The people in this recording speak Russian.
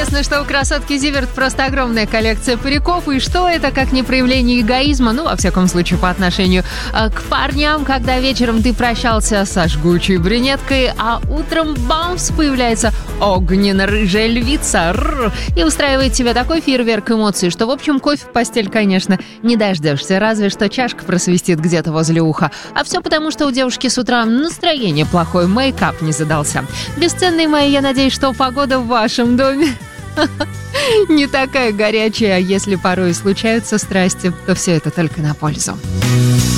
Известно, что у красотки Зиверт просто огромная коллекция париков, и что это, как не проявление эгоизма, ну, во всяком случае, по отношению к парням, когда вечером ты прощался со жгучей брюнеткой, а утром бамс, появляется огненно-рыжая львица и устраивает тебе такой фейерверк эмоций, что, в общем, кофе в постель, конечно, не дождешься, разве что чашка просвистит где-то возле уха. А все потому, что у девушки с утра настроение плохое, мейкап не задался. Бесценные мои, я надеюсь, что погода в вашем доме не такая горячая, а если порой случаются страсти, то все это только на пользу.